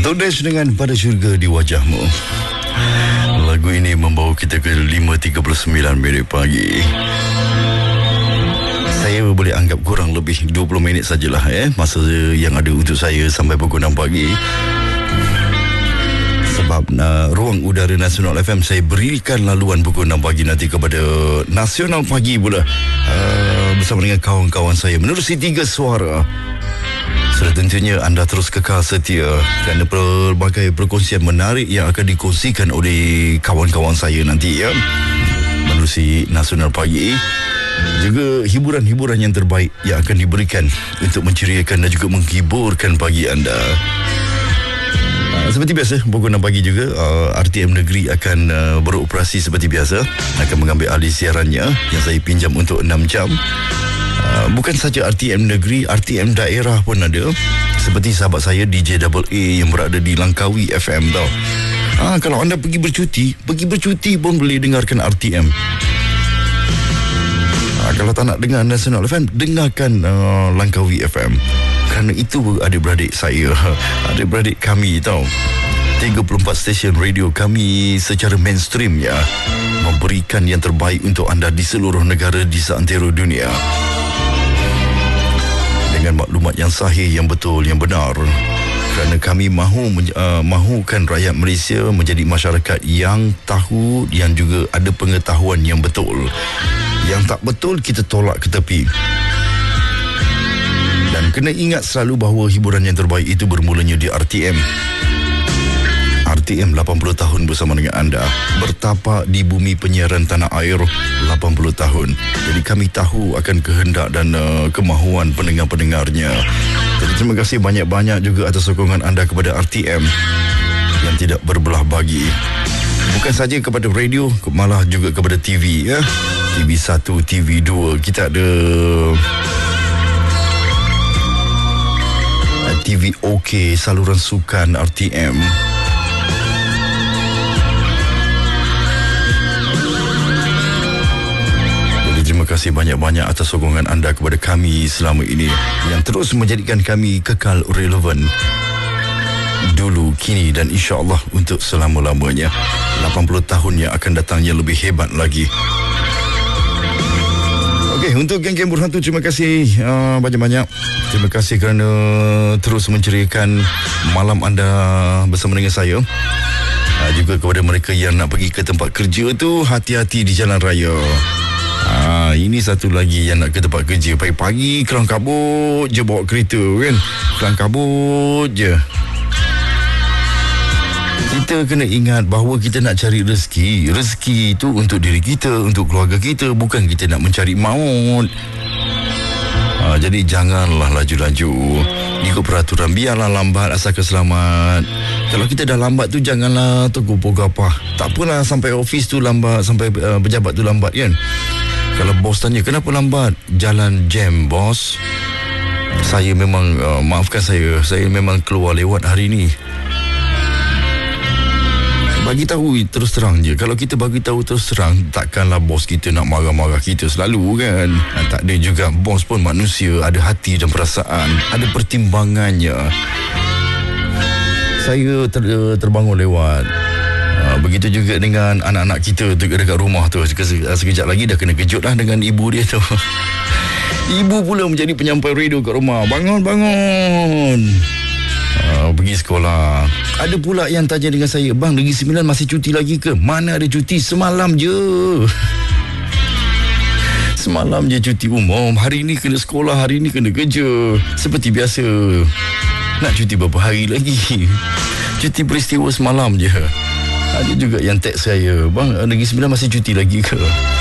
Datuk Dash dengan Pada Syurga di Wajahmu. Lagu ini membawa kita ke 5.39 minit pagi. Saya boleh anggap kurang lebih 20 minit sajalah masa yang ada untuk saya sampai pukul 6 pagi. Sebab ruang udara Nasional FM saya berikan laluan pukul 6 pagi nanti kepada Nasional Pagi pula, bersama dengan kawan-kawan saya menerusi 3 suara. Sudah tentunya anda terus kekal setia kerana pelbagai perkongsian menarik yang akan dikongsikan oleh kawan-kawan saya nanti menerusi Nasional Pagi. Juga hiburan-hiburan yang terbaik yang akan diberikan untuk menceriakan dan juga menghiburkan pagi anda. Seperti biasa pukul 6 pagi juga RTM Negeri akan beroperasi seperti biasa, akan mengambil alih siarannya yang saya pinjam untuk 6 jam. Bukan saja RTM Negeri, RTM daerah pun ada. Seperti sahabat saya DJ AA yang berada di Langkawi FM tau. Kalau anda pergi bercuti pun boleh dengarkan RTM. Kalau tak nak dengar Nasional FM, dengarkan Langkawi FM. Kerana itu adik-beradik saya, adik-beradik kami tau. 34 stesen radio kami secara mainstream memberikan yang terbaik untuk anda di seluruh negara di seantero dunia. Dengan maklumat yang sahih, yang betul, yang benar. Kerana kami mahukan rakyat Malaysia menjadi masyarakat yang tahu, yang juga ada pengetahuan yang betul. Yang tak betul kita tolak ke tepi. Dan kena ingat selalu bahawa hiburan yang terbaik itu bermulanya di RTM. RTM 80 tahun bersama dengan anda, bertapak di bumi penyiaran tanah air 80 tahun. Jadi kami tahu akan kehendak dan kemahuan pendengar-pendengarnya. Jadi terima kasih banyak-banyak juga atas sokongan anda kepada RTM yang tidak berbelah bagi. Bukan saja kepada radio, malah juga kepada TV TV1, TV2. Kita ada TV OK, saluran sukan RTM. Jadi terima kasih banyak-banyak atas sokongan anda kepada kami selama ini, yang terus menjadikan kami kekal relevan. Dulu, kini dan insya-Allah untuk selama-lamanya. 80 tahun yang akan datang yang lebih hebat lagi. Okey, untuk geng-geng Berhantu, terima kasih banyak-banyak. Terima kasih kerana terus menceriakan malam anda bersama dengan saya. Juga kepada mereka yang nak pergi ke tempat kerja tu, hati-hati di jalan raya. Ini satu lagi yang nak ke tempat kerja, pagi-pagi kelang kabut je bawa kereta kan. Kelang kabut je. Kita kena ingat bahawa kita nak cari rezeki. Rezeki itu untuk diri kita, untuk keluarga kita. Bukan kita nak mencari maut. Jadi janganlah laju-laju. Ikut peraturan, biarlah lambat asalkan selamat. Kalau kita dah lambat tu, janganlah tegur apa. Tak apalah sampai office tu lambat, sampai pejabat tu lambat kan. Kalau bos tanya, kenapa lambat? Jalan jam bos. Saya memang, maafkan saya memang keluar lewat hari ni. Bagi tahu terus terang je. Kalau kita bagi tahu terus terang, takkanlah bos kita nak marah-marah kita selalu kan. Tak ada juga, bos pun manusia, ada hati dan perasaan, ada pertimbangannya. Saya terbangun lewat. Begitu juga dengan anak-anak kita dekat rumah tu. Sekejap lagi dah kena kejut lah dengan ibu dia tu. Ibu pula menjadi penyampai radio kat rumah. Bangun. Pergi sekolah. Ada pula yang tanya dengan saya, bang, Negeri Sembilan masih cuti lagi ke? Mana ada cuti, semalam je. Semalam je cuti umum. Hari ni kena sekolah, hari ni kena kerja. Seperti biasa. Nak cuti berapa hari lagi? Cuti peristiwa semalam je. Ada juga yang teks saya, bang, Negeri Sembilan masih cuti lagi ke?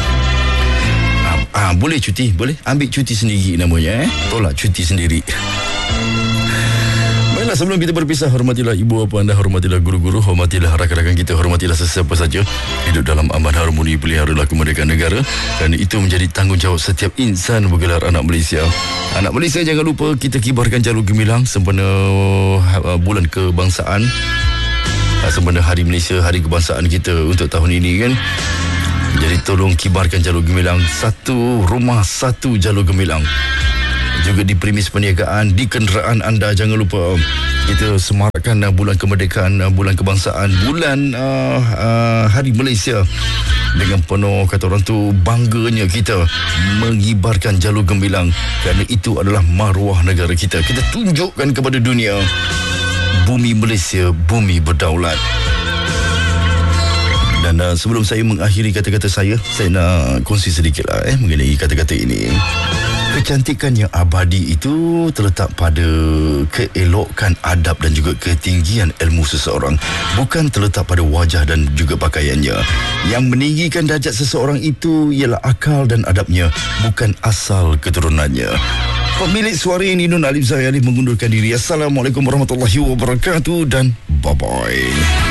Boleh cuti, boleh. Ambil cuti sendiri namanya. Tolak cuti sendiri. Baiklah, sebelum kita berpisah, hormatilah ibu bapa anda, hormatilah guru-guru, hormatilah rakan-rakan kita, hormatilah sesiapa saja. Hidup dalam aman harmoni, peliharalah kemerdekaan negara. Dan itu menjadi tanggungjawab setiap insan bergelar anak Malaysia. Anak Malaysia, jangan lupa kita kibarkan jalur gemilang sempena bulan kebangsaan, sempena Hari Malaysia, Hari Kebangsaan kita untuk tahun ini kan. Jadi tolong kibarkan jalur gemilang. Satu rumah, satu jalur gemilang. Juga di premis perniagaan, di kenderaan anda, jangan lupa Kita semarakkan bulan kemerdekaan, bulan kebangsaan, bulan Hari Malaysia dengan penuh, kata orang tu, bangganya kita mengibarkan jalur gemilang, kerana itu adalah maruah negara kita. Kita tunjukkan kepada dunia, bumi Malaysia, bumi berdaulat. Dan sebelum saya mengakhiri kata-kata saya nak kongsi sedikitlah mengenai kata-kata ini. Kecantikan yang abadi itu terletak pada keelokkan adab dan juga ketinggian ilmu seseorang, bukan terletak pada wajah dan juga pakaiannya. Yang meninggikan darjat seseorang itu ialah akal dan adabnya, bukan asal keturunannya. Pemilik suara ini Nun Alif Zahir mengundurkan diri. Assalamualaikum warahmatullahi wabarakatuh dan bye-bye.